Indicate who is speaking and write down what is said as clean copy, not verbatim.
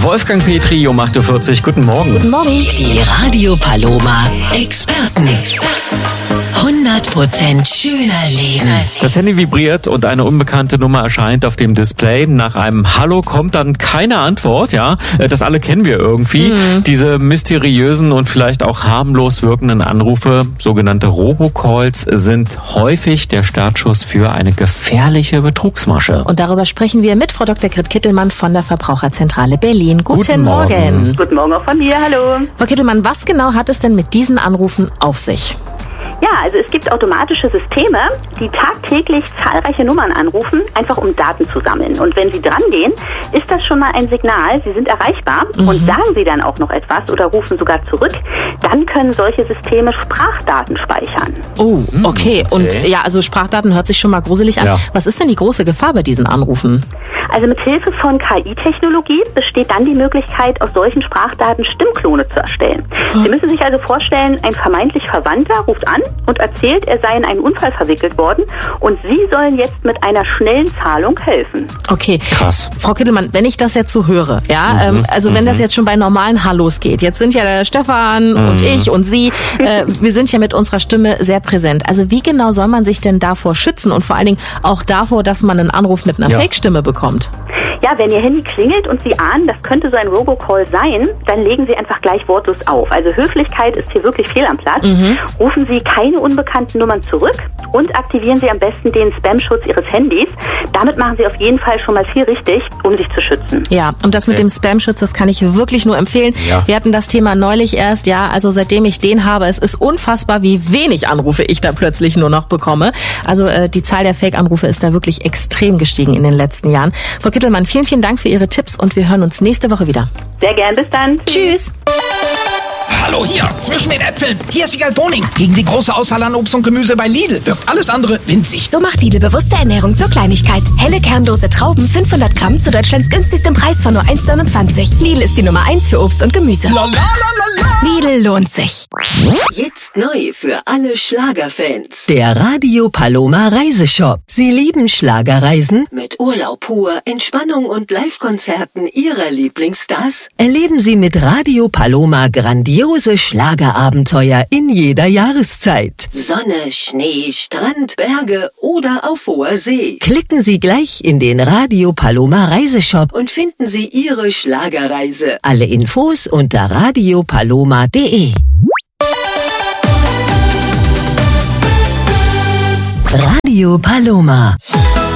Speaker 1: Wolfgang Petri, um 8.40 Uhr. Guten Morgen.
Speaker 2: Guten Morgen.
Speaker 3: Die Radio Paloma Experten. 100% schöner Leben.
Speaker 1: Das Handy vibriert und eine unbekannte Nummer erscheint auf dem Display. Nach einem Hallo kommt dann keine Antwort, ja. Das alle kennen wir irgendwie. Diese mysteriösen und vielleicht auch harmlos wirkenden Anrufe, sogenannte Robocalls, sind häufig der Startschuss für eine gefährliche Betrugsmasche.
Speaker 2: Und darüber sprechen wir mit Frau Dr. Grit Kittelmann von der Verbraucherzentrale Berlin. Guten Morgen.
Speaker 4: Guten Morgen auch von mir, hallo.
Speaker 2: Frau Kittelmann, was genau hat es denn mit diesen Anrufen auf sich?
Speaker 4: Ja, also es gibt automatische Systeme, die tagtäglich zahlreiche Nummern anrufen, einfach um Daten zu sammeln. Und wenn Sie dran gehen, ist das schon mal ein Signal, Sie sind erreichbar und sagen Sie dann auch noch etwas oder rufen sogar zurück, dann können solche Systeme Sprachdaten speichern.
Speaker 2: Oh, okay. Und ja, also Sprachdaten hört sich schon mal gruselig an.
Speaker 1: Ja.
Speaker 2: Was ist denn die große Gefahr bei diesen Anrufen?
Speaker 4: Also mit Hilfe von KI-Technologie besteht dann die Möglichkeit, aus solchen Sprachdaten Stimmklone zu erstellen. Sie müssen sich also vorstellen, ein vermeintlich Verwandter ruft an und erzählt, er sei in einen Unfall verwickelt worden und Sie sollen jetzt mit einer schnellen Zahlung helfen.
Speaker 2: Okay.
Speaker 1: Krass.
Speaker 2: Frau Kittelmann, wenn ich das jetzt so höre, ja, also wenn das jetzt schon bei normalen Hallos geht, jetzt sind ja der Stefan und ich und Sie, wir sind ja mit unserer Stimme sehr präsent. Also wie genau soll man sich denn davor schützen und vor allen Dingen auch davor, dass man einen Anruf mit einer Fake-Stimme bekommt?
Speaker 4: Ja, wenn Ihr Handy klingelt und Sie ahnen, das könnte so ein Robocall sein, dann legen Sie einfach gleich wortlos auf. Also Höflichkeit ist hier wirklich fehl am Platz. Rufen Sie keine unbekannten Nummern zurück und aktivieren Sie am besten den Spam-Schutz Ihres Handys. Damit machen Sie auf jeden Fall schon mal viel richtig, um sich zu schützen.
Speaker 2: Ja, und das mit dem Spam-Schutz, das kann ich wirklich nur empfehlen.
Speaker 1: Ja.
Speaker 2: Wir hatten das Thema neulich erst, ja, also seitdem ich den habe, es ist unfassbar, wie wenig Anrufe ich da plötzlich nur noch bekomme. Also die Zahl der Fake-Anrufe ist da wirklich extrem gestiegen in den letzten Jahren. Frau Kittelmann, vielen, vielen Dank für Ihre Tipps und wir hören uns nächste Woche wieder.
Speaker 4: Sehr gern, bis dann.
Speaker 2: Tschüss.
Speaker 5: Hallo hier, zwischen den Äpfeln. Hier ist Wiegald Boning. Gegen die große Auswahl an Obst und Gemüse bei Lidl wirkt alles andere winzig.
Speaker 6: So macht Lidl bewusste Ernährung zur Kleinigkeit. Helle kernlose Trauben, 500 Gramm zu Deutschlands günstigstem Preis von nur 1,29. Lidl ist die Nummer 1 für Obst und Gemüse.
Speaker 5: La la la la la.
Speaker 6: Lidl lohnt sich.
Speaker 3: Jetzt neu für alle Schlagerfans. Der Radio Paloma Reiseshop. Sie lieben Schlagerreisen? Mit Urlaub pur, Entspannung und Live-Konzerten Ihrer Lieblingsstars? Erleben Sie mit Radio Paloma grandiose Schlagerabenteuer in jeder Jahreszeit. Sonne, Schnee, Strand, Berge oder auf hoher See. Klicken Sie gleich in den Radio Paloma Reiseshop und finden Sie Ihre Schlagerreise. Alle Infos unter radiopaloma.de. Radio Paloma.